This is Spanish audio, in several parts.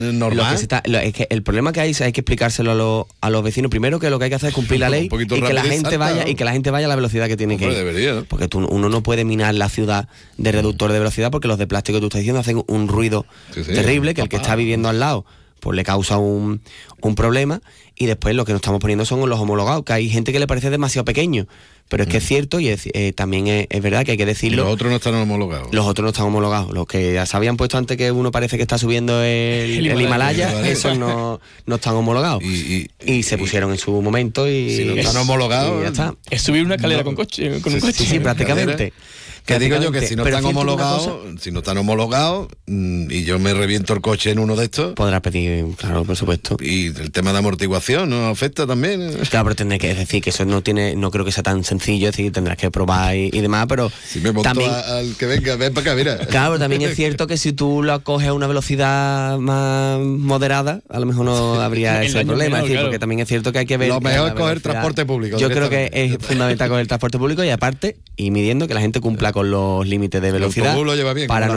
normal. Es que el problema que hay que explicárselo a los vecinos. Primero, que lo que hay que hacer es cumplir la ley y que la gente vaya, y que la gente vaya a la velocidad que tiene que ir. Debería, ¿no? Porque uno no puede minar la ciudad de reductor de velocidad, porque los de plástico que tú estás diciendo hacen un ruido terrible, que el que está viviendo al lado pues le causa un problema. Y después lo que nos estamos poniendo son los homologados, que hay gente que le parece demasiado pequeño, pero es que es cierto, y también es verdad que hay que decirlo. Y los otros no están homologados. Los otros no están homologados. Los que ya se habían puesto antes, que uno parece que está subiendo el Himalaya, esos no están homologados. Y se pusieron en su momento y... Si no están homologados... Y ya está. Es subir una escalera con un coche. Sí, prácticamente. Que digo yo que si no están homologados, y yo me reviento el coche en uno de estos... Podrás pedir, claro, por supuesto. Y el tema de amortiguación ¿no afecta también? Claro, pero tendré que decir que eso no creo que sea tan sencillo, es decir, tendrás que probar y demás, pero... Si me monto también, al que venga, ven para acá, mira. Claro, también es cierto que si tú lo coges a una velocidad más moderada, a lo mejor no habría ese problema, es decir, porque también es cierto que hay que ver... Lo mejor es coger transporte público. Yo creo que es fundamental coger el transporte público y aparte, y midiendo que la gente cumpla con los límites de velocidad, lo lleva bien, para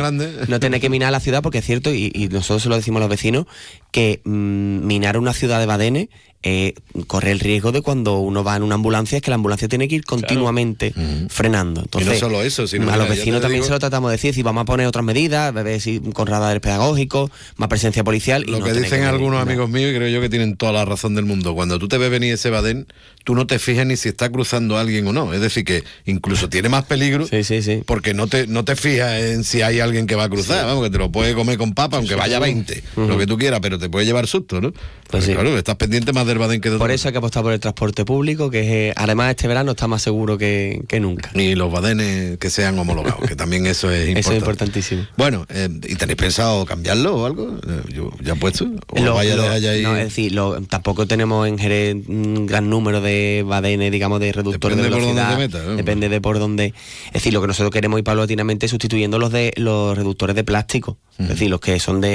no tener que minar la ciudad, porque es cierto, y nosotros se lo decimos a los vecinos, que minar una ciudad de badenes corre el riesgo de cuando uno va en una ambulancia, es que la ambulancia tiene que ir continuamente frenando. Entonces, y no solo eso, sino a los vecinos también se lo tratamos de decir, si vamos a poner otras medidas, con radares pedagógicos, más presencia policial. Lo que dicen algunos amigos míos, y creo yo que tienen toda la razón del mundo, cuando tú te ves venir ese badén, tú no te fijas ni si está cruzando alguien o no, es decir, que incluso tiene más peligro, porque no te fijas en si hay alguien que va a cruzar, vamos, que te lo puede comer con papa, aunque vaya 20, lo que tú quieras, pero te puede llevar susto, ¿no? Pues claro, estás pendiente más del badén que de otro. Por eso hay que apostar por el transporte público, que además este verano está más seguro que nunca. Y los badenes que sean homologados, que también eso es importante. Eso es importantísimo. Bueno, ¿y tenéis pensado cambiarlo o algo? ¿Ya puesto? ¿O lo vaya a dejar ya ahí? No, es decir, tampoco tenemos en Jerez un gran número de badenes, digamos, de reductores de velocidad. Depende de por dónde. Es decir, lo que nosotros queremos ir paulatinamente sustituyendo los reductores de plástico. Es decir, los que son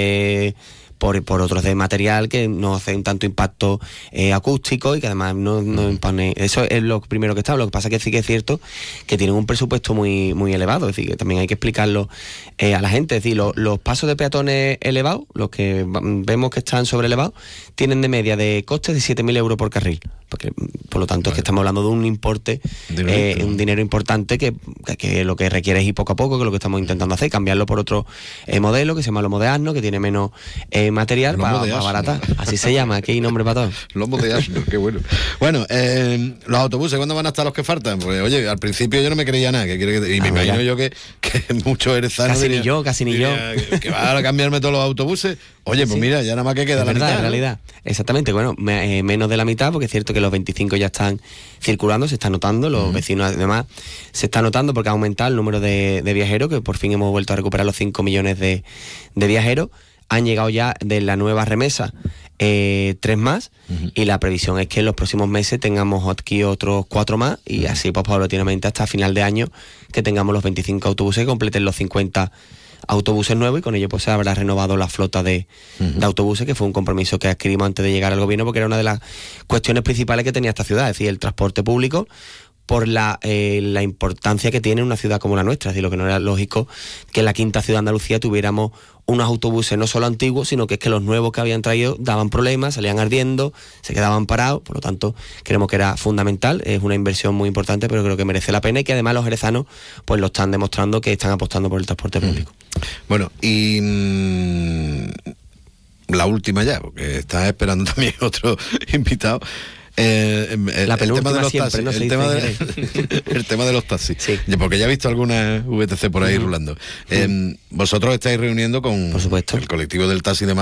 por otros de material que no hacen tanto impacto acústico y que además no impone. Eso es lo primero que está. Lo que pasa es que sí que es cierto que tienen un presupuesto muy, muy elevado, es decir, que también hay que explicarlo a la gente. Es decir, los pasos de peatones elevados, los que vemos que están sobreelevados, tienen de media de costes de 7.000 euros por carril. Porque, por lo tanto, es que estamos hablando de un importe, un dinero importante que lo que requiere es ir poco a poco, que es lo que estamos intentando hacer, cambiarlo por otro modelo que se llama Lomo de Asno, que tiene menos material para baratar. Así se llama, aquí hay nombre para todo. Lomo de Asno, qué bueno. Bueno, los autobuses, ¿cuándo van a estar los que faltan? Pues oye, al principio yo no me creía nada, y me imagino yo que muchos herezanos casi ni yo. Que van a cambiarme todos los autobuses. Oye, pues mira, ya nada más que queda la mitad. En realidad, exactamente, bueno, menos de la mitad, porque es cierto que los 25 ya están circulando, se está notando, los vecinos además se está notando porque ha aumentado el número de viajeros, que por fin hemos vuelto a recuperar los 5 millones de viajeros. Han llegado ya de la nueva remesa 3 más, y la previsión es que en los próximos meses tengamos aquí otros 4 más, y así pues paulatinamente hasta final de año que tengamos los 25 autobuses, que completen los 50 autobuses nuevos, y con ello pues se habrá renovado la flota de autobuses, que fue un compromiso que adquirimos antes de llegar al gobierno, porque era una de las cuestiones principales que tenía esta ciudad, es decir, el transporte público, por la importancia que tiene una ciudad como la nuestra. Es decir, lo que no era lógico que en la quinta ciudad de Andalucía tuviéramos unos autobuses no solo antiguos, sino que es que los nuevos que habían traído daban problemas, salían ardiendo, se quedaban parados. Por lo tanto, creemos que era fundamental, es una inversión muy importante, pero creo que merece la pena, y que además los jerezanos pues lo están demostrando, que están apostando por el transporte público. Bueno, y la última ya, porque estás esperando también otro invitado. La penúltima siempre, no se dice. El tema de los taxis. Sí. Porque ya he visto algunas VTC por ahí rulando. Vosotros estáis reuniendo con por supuesto el colectivo del taxi de